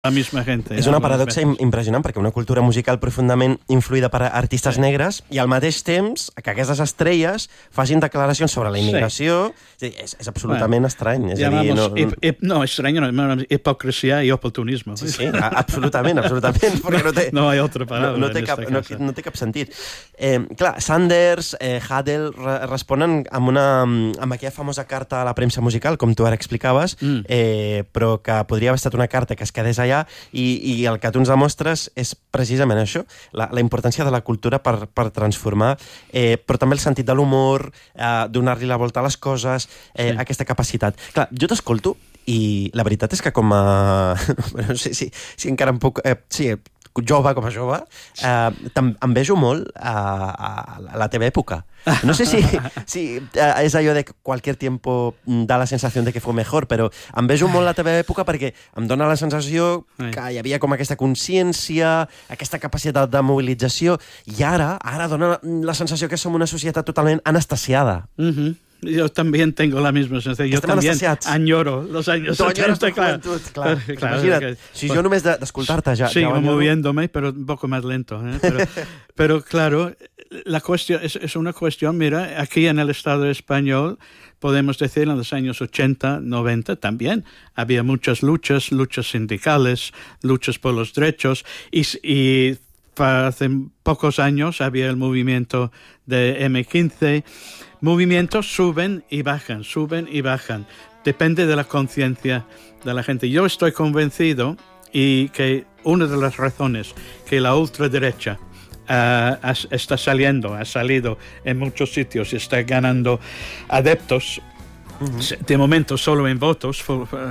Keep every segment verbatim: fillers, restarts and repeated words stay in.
la misma gente. És una paradoxa impressionant, perquè una cultura musical profundament influïda per artistes sí. negres i al mateix temps que aquestes estrelles facin declaracions sobre la immigració. Sí. És, és absolutament bueno, estrany. És a dir, no, hip, hip, no, estrany no, hipocresía y oportunismo. Sí, sí, absolutament, absolutament. Perquè no, té, no hi ha altra paraula. No, no, té, cap, no, no té cap sentit. Eh, clar, Sanders, eh, Hadel re, responen amb, una, amb aquella famosa carta a la premsa musical, com tu ara explicaves, mm. eh, però que podria haver estat una carta que es quedés allà. I, i el que tu ens demostres és precisament això, la, la importància de la cultura per, per transformar, eh, però també el sentit de l'humor, eh, donar-li la volta a les coses, eh, sí. aquesta capacitat. Clar, jo t'escolto i la veritat és que com a... no sé si, si encara em puc... Eh, sí, jove, com a jove, eh, em vejo molt a, a la teva època. No sé si, si eh, és allò de que qualsevol tiempo da la sensació de que fou millor, però em vejo molt la teva època perquè em dóna la sensació que hi havia com aquesta consciència, aquesta capacitat de mobilització, i ara, ara dona la sensació que som una societat totalment anestesiada. Mhm. Yo también tengo la misma sensación. Yo Estem también anestesiats. añoro los años setenta, claro. Clar, claro, imagina't, si yo només d'escoltar-te ja... Sigo ja moviéndome, pero un poco más lento. ¿eh? Pero, pero claro, la cuestión es, es una cuestión, mira, aquí en el Estado español, podemos decir en los años ochenta, noventa también, había muchas luchas, luchas sindicales, luchas por los derechos, y... y hace pocos años había el movimiento de eme quince. Movimientos suben y bajan, suben y bajan. Depende de la conciencia de la gente. Yo estoy convencido y que una de las razones que la ultraderecha uh, está saliendo, ha salido en muchos sitios y está ganando adeptos, uh-huh. de momento solo en votos,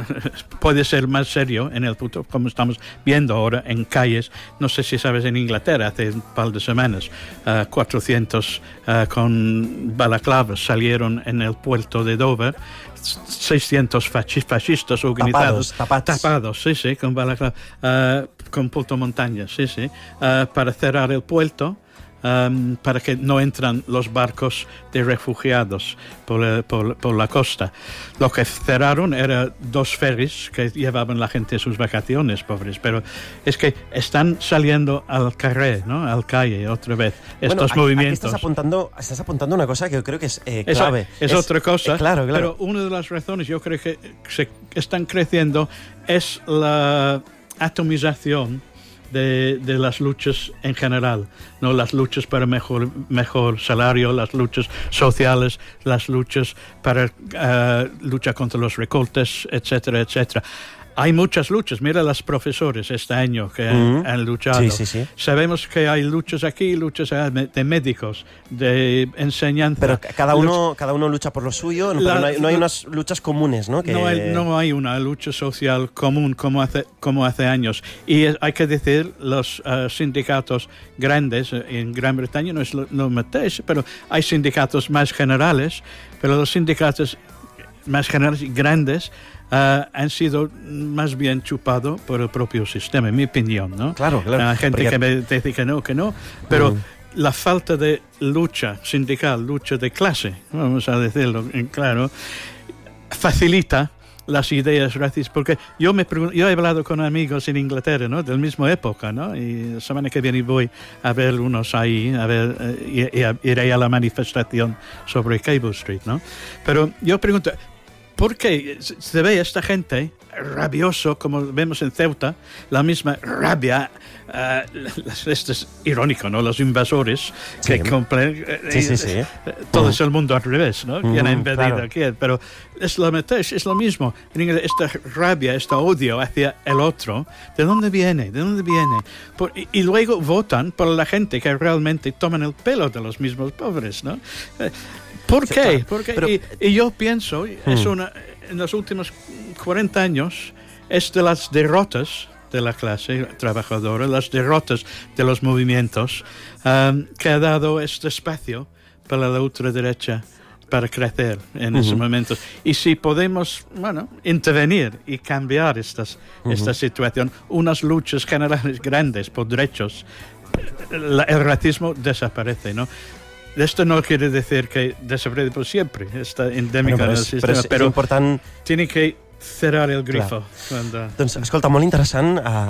puede ser más serio en el futuro, como estamos viendo ahora en calles. No sé si sabes, en Inglaterra hace un par de semanas uh, cuatrocientos uh, con balaclavas salieron en el puerto de Dover, seiscientos fachi- fascistas organizados, tapados, tapados, sí, sí, con balaclavas, uh, con portamontañas, sí, sí, uh, para cerrar el puerto. Um, para que no entran los barcos de refugiados por, el, por, por la costa. Lo que cerraron eran dos ferries que llevaban la gente a sus vacaciones, pobres, pero es que están saliendo al carré, ¿no? Al calle otra vez estos bueno, movimientos. Aquí estás apuntando, estás apuntando una cosa que yo creo que es eh, clave. Es, es, es otra cosa, eh, claro, claro. Pero una de las razones yo creo que se están creciendo es la atomización De, de las luchas en general, no las luchas para mejor mejor salario, las luchas sociales, las luchas para uh, lucha contra los recortes, etcétera, etcétera. Hay muchas luchas. Mira los profesores este año que mm-hmm. han, han luchado. Sí, sí, sí. Sabemos que hay luchas aquí, luchas de médicos, de enseñanza. Pero cada uno, cada uno lucha por lo suyo, la, pero no, hay, no hay unas luchas comunes, ¿no? Que... No, hay, no hay una lucha social común como hace, como hace años. Y hay que decir, los uh, sindicatos grandes en Gran Bretaña no es lo, lo metéis, pero hay sindicatos más generales, pero los sindicatos más generales y grandes Uh, han sido más bien chupados por el propio sistema, en mi opinión, ¿no? Claro, claro. Hay uh, gente Porque... que me dice que no, que no, pero uh-huh. la falta de lucha sindical, lucha de clase, vamos a decirlo en claro, facilita las ideas racistas, porque yo me pregunto, yo he hablado con amigos en Inglaterra, ¿no? Del mismo época, ¿no? Y la semana que viene voy a ver unos ahí, a ver, eh, y, y iré a la manifestación sobre Cable Street, ¿no? Pero yo pregunto, ¿por qué se ve esta gente rabioso, como vemos en Ceuta, la misma rabia? Uh, esto es irónico, ¿no? Los invasores sí. que compran sí, sí, sí. todo uh-huh. es el mundo al revés, ¿no? Uh-huh, ¿Quién ha invadido claro. aquí? Pero es lo, es lo mismo. Esta rabia, este odio hacia el otro, ¿de dónde viene? ¿De dónde viene? Por, y, y luego votan por la gente que realmente toman el pelo de los mismos pobres, ¿no? ¿Por qué? Sí, claro. Porque, Pero, y, y yo pienso, hmm. es una, en los últimos cuarenta años, es de las derrotas de la clase trabajadora, las derrotas de los movimientos, um, que ha dado este espacio para la ultraderecha para crecer en uh-huh. esos momentos. Y si podemos, bueno, intervenir y cambiar estas, uh-huh. esta situación, unas luchas generales grandes por derechos, la, el racismo desaparece, ¿no? Esto no quiere decir que desaparece por siempre, está endémica bueno, en el es, sistema, pero, es, pero es important... tiene que cerrar el grifo. Cuando... Doncs, escolta, molt interessant. Uh,